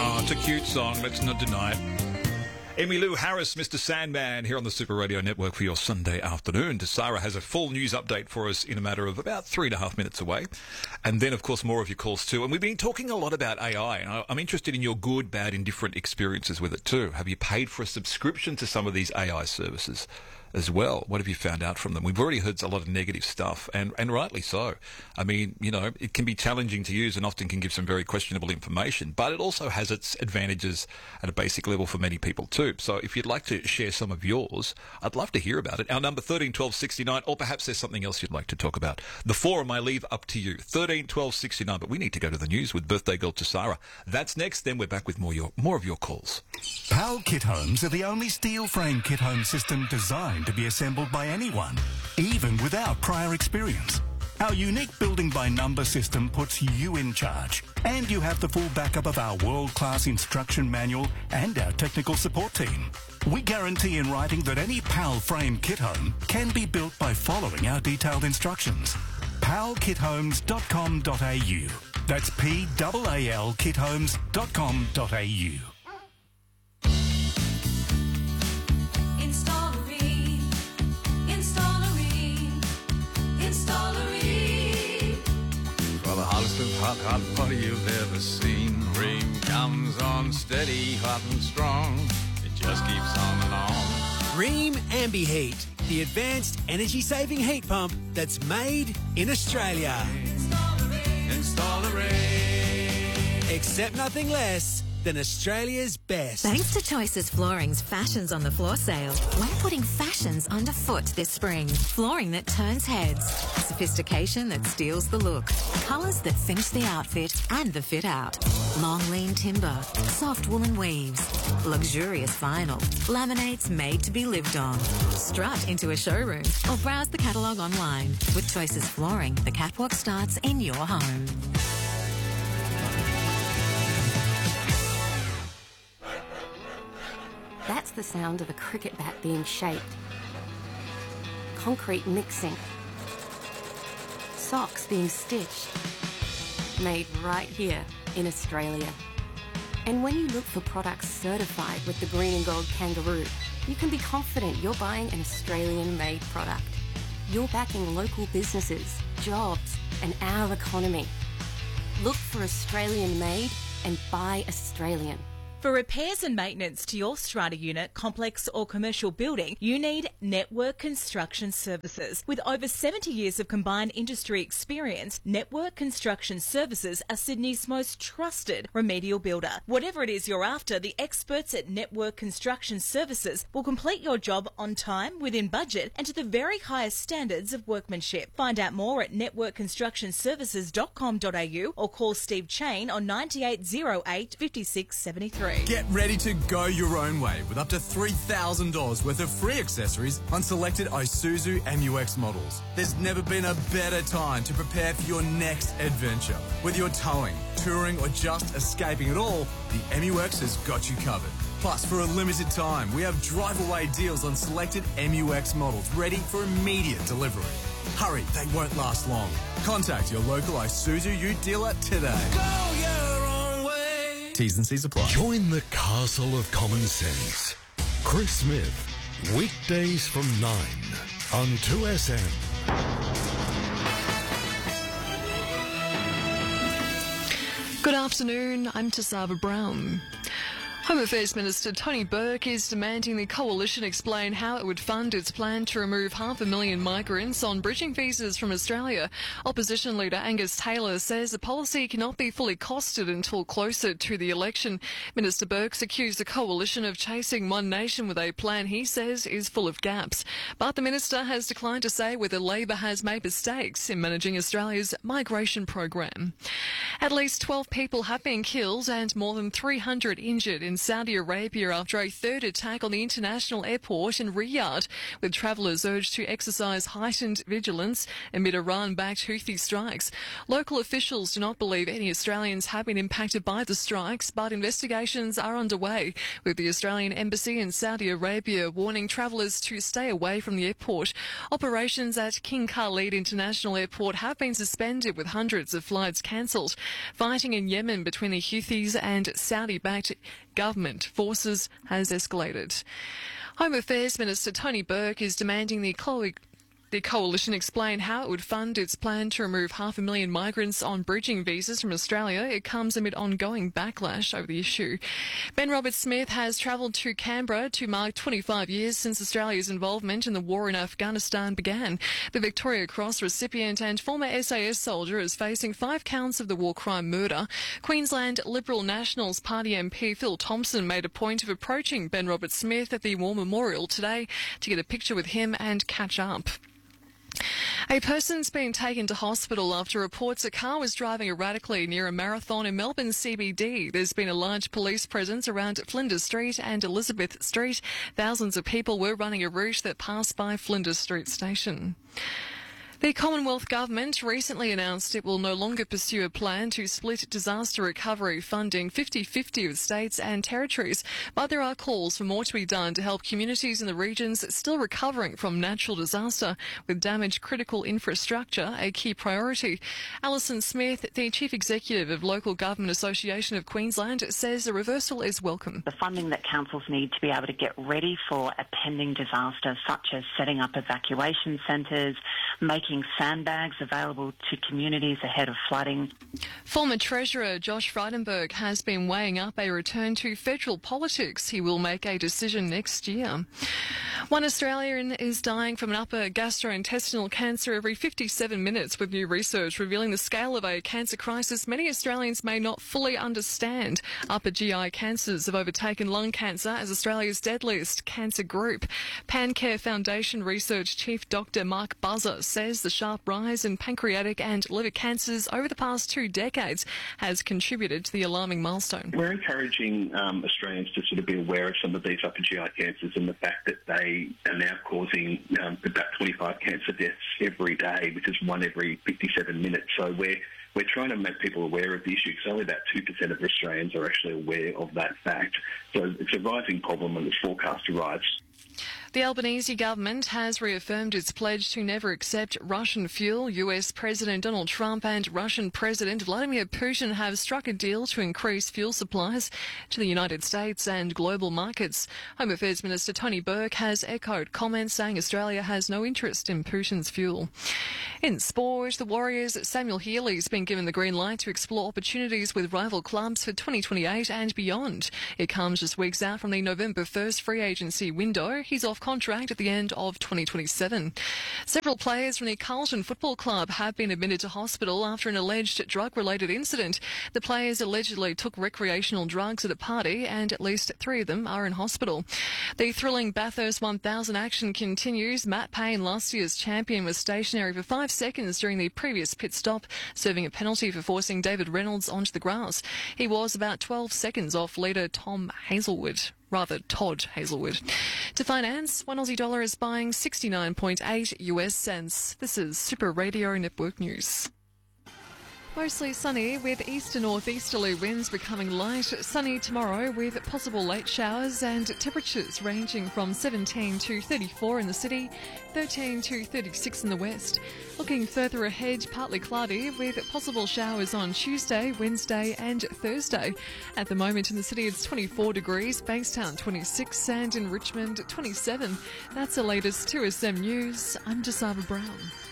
Oh, it's a cute song, let's not deny it. Emmylou Harris, Mr. Sandman, here on the Super Radio Network for your Sunday afternoon. Sarah has a full news update for us in a matter of about 3.5 minutes away. And then, of course, more of your calls too. And we've been talking a lot about AI, and I'm interested in your good, bad, indifferent experiences with it too. Have you paid for a subscription to some of these AI services as well? What have you found out from them? We've already heard a lot of negative stuff, and rightly so. I mean, you know, it can be challenging to use and often can give some very questionable information, but it also has its advantages at a basic level for many people too. So if you'd like to share some of yours, I'd love to hear about it. Our number 13 12 69, or perhaps there's something else you'd like to talk about. The forum I leave up to you. 13 12 69, but we need to go to the news with birthday girl Sarah. That's next, then we're back with more of your calls. PAL Kit Homes are the only steel frame kit home system designed to be assembled by anyone, even without prior experience. Our unique building by number system puts you in charge, and you have the full backup of our world-class instruction manual and our technical support team. We guarantee in writing that any PAL frame kit home can be built by following our detailed instructions. palkithomes.com.au. That's PAL kithomes.com.au. For the hottest of hot party you've ever seen. Ream comes on steady, hot and strong. It just keeps on and on. Ream AmbiHeat, the advanced energy-saving heat pump that's made in Australia. Install a Ream. Accept nothing less than Australia's best. Thanks to Choices Flooring's Fashions on the Floor sale, we're putting fashions underfoot this spring. Flooring that turns heads, sophistication that steals the look, colours that finish the outfit and the fit out. Long lean timber, soft woolen weaves, luxurious vinyl, laminates made to be lived on. Strut into a showroom or browse the catalogue online. With Choices Flooring, the catwalk starts in your home. That's the sound of a cricket bat being shaped. Concrete mixing. Socks being stitched. Made right here in Australia. And when you look for products certified with the green and gold kangaroo, you can be confident you're buying an Australian-made product. You're backing local businesses, jobs, and our economy. Look for Australian-made and buy Australian. For repairs and maintenance to your strata unit, complex or commercial building, you need Network Construction Services. With over 70 years of combined industry experience, Network Construction Services are Sydney's most trusted remedial builder. Whatever it is you're after, the experts at Network Construction Services will complete your job on time, within budget, and to the very highest standards of workmanship. Find out more at networkconstructionservices.com.au or call Steve Chain on 9808 5673. Get ready to go your own way with up to $3,000 worth of free accessories on selected Isuzu MU-X models. There's never been a better time to prepare for your next adventure. Whether you're towing, touring or just escaping it all, the MU-X has got you covered. Plus, for a limited time, we have drive-away deals on selected MU-X models ready for immediate delivery. Hurry, they won't last long. Contact your local Isuzu Ute dealer today. Go your own way. T's and C's apply. Join the castle of common sense. Chris Smith, weekdays from 9 on 2SM. Good afternoon, I'm Tasava Brown. Home Affairs Minister Tony Burke is demanding the Coalition explain how it would fund its plan to remove 500,000 migrants on bridging visas from Australia. Opposition leader Angus Taylor says the policy cannot be fully costed until closer to the election. Minister Burke's accused the Coalition of chasing one nation with a plan he says is full of gaps. But the minister has declined to say whether Labor has made mistakes in managing Australia's migration program. At least 12 people have been killed and more than 300 injured in in Saudi Arabia after a third attack on the international airport in Riyadh, with travellers urged to exercise heightened vigilance amid Iran-backed Houthi strikes. Local officials do not believe any Australians have been impacted by the strikes, but investigations are underway, with the Australian Embassy in Saudi Arabia warning travellers to stay away from the airport. Operations at King Khalid International Airport have been suspended, with hundreds of flights cancelled. Fighting in Yemen between the Houthis and Saudi-backed government forces has escalated. Home Affairs Minister Tony Burke is demanding the coalition explain how it would fund its plan to remove 500,000 migrants on bridging visas from Australia. It comes amid ongoing backlash over the issue. Ben Roberts-Smith has travelled to Canberra to mark 25 years since Australia's involvement in the war in Afghanistan began. The Victoria Cross recipient and former SAS soldier is facing 5 counts of the war crime murder. Queensland Liberal Nationals Party MP Phil Thompson made a point of approaching Ben Roberts-Smith at the War Memorial today to get a picture with him and catch up. A person's been taken to hospital after reports a car was driving erratically near a marathon in Melbourne CBD. There's been a large police presence around Flinders Street and Elizabeth Street. Thousands of people were running a route that passed by Flinders Street Station. The Commonwealth Government recently announced it will no longer pursue a plan to split disaster recovery funding 50-50 with states and territories, but there are calls for more to be done to help communities in the regions still recovering from natural disaster, with damaged critical infrastructure a key priority. Alison Smith, the Chief Executive of Local Government Association of Queensland, says the reversal is welcome. The funding that councils need to be able to get ready for a pending disaster, such as setting up evacuation centres, making sandbags available to communities ahead of flooding. Former Treasurer Josh Frydenberg has been weighing up a return to federal politics. He will make a decision next year. One Australian is dying from an upper gastrointestinal cancer every 57 minutes, with new research revealing the scale of a cancer crisis many Australians may not fully understand. Upper GI cancers have overtaken lung cancer as Australia's deadliest cancer group. PanCare Foundation Research Chief Dr. Mark Buzzer says the sharp rise in pancreatic and liver cancers over the past 2 decades has contributed to the alarming milestone. We're encouraging Australians to sort of be aware of some of these upper GI cancers and the fact that they are now causing about 25 cancer deaths every day, which is one every 57 minutes. So we're trying to make people aware of the issue, because only about 2% of Australians are actually aware of that fact. So it's a rising problem and it's forecast to rise. The Albanese government has reaffirmed its pledge to never accept Russian fuel. US President Donald Trump and Russian President Vladimir Putin have struck a deal to increase fuel supplies to the United States and global markets. Home Affairs Minister Tony Burke has echoed comments saying Australia has no interest in Putin's fuel. In sport, the Warriors' Samuel Healy's been given the green light to explore opportunities with rival clubs for 2028 and beyond. It comes just weeks out from the November 1st free agency window. He's off contract at the end of 2027. Several players from the Carlton Football Club have been admitted to hospital after an alleged drug-related incident. The players allegedly took recreational drugs at a party, and at least 3 of them are in hospital. The thrilling Bathurst 1000 action continues. Matt Payne, last year's champion, was stationary for 5 seconds during the previous pit stop, serving a penalty for forcing David Reynolds onto the grass. He was about 12 seconds off leader Todd Hazelwood. To finance, $1 Aussie is buying 69.8 US cents. This is Super Radio Network News. Mostly sunny with east to northeasterly winds becoming light. Sunny tomorrow with possible late showers and temperatures ranging from 17 to 34 in the city, 13 to 36 in the west. Looking further ahead, partly cloudy with possible showers on Tuesday, Wednesday and Thursday. At the moment in the city it's 24 degrees, Bankstown 26 and in Richmond 27. That's the latest 2SM News. I'm Jasava Brown.